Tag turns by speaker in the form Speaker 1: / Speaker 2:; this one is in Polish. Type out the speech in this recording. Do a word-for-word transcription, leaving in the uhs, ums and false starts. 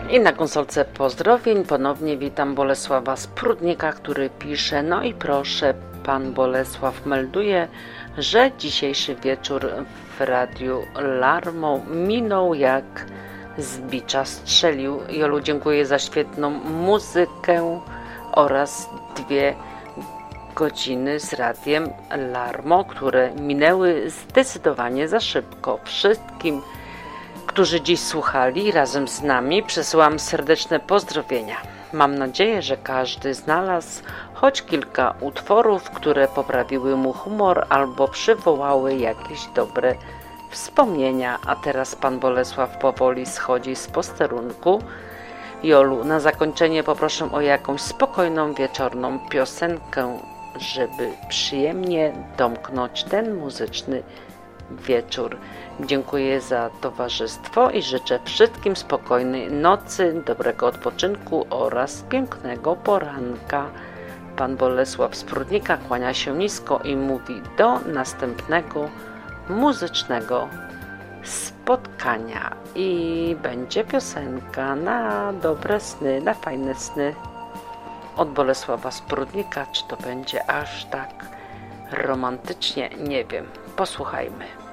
Speaker 1: I na konsolce pozdrowień ponownie witam Bolesława Sprudnika, który pisze: no i proszę, pan Bolesław melduje, że dzisiejszy wieczór w radiu Larmo minął jak z bicza strzelił. Jolu, dziękuję za świetną muzykę oraz dwie godziny z radiem Larmo, które minęły zdecydowanie za szybko. Wszystkim, którzy dziś słuchali razem z nami, przesyłam serdeczne pozdrowienia. Mam nadzieję, że każdy znalazł choć kilka utworów, które poprawiły mu humor albo przywołały jakieś dobre wspomnienia. A teraz pan Bolesław powoli schodzi z posterunku. Jolu, na zakończenie poproszę o jakąś spokojną, wieczorną piosenkę, żeby przyjemnie domknąć ten muzyczny wieczór. Dziękuję za towarzystwo i życzę wszystkim spokojnej nocy, dobrego odpoczynku oraz pięknego poranka. Pan Bolesław Sprudnika kłania się nisko i mówi do następnego muzycznego spotkania. I będzie piosenka na dobre sny, na fajne sny od Bolesława Sprudnika. Czy to będzie aż tak romantycznie? Nie wiem. Posłuchajmy.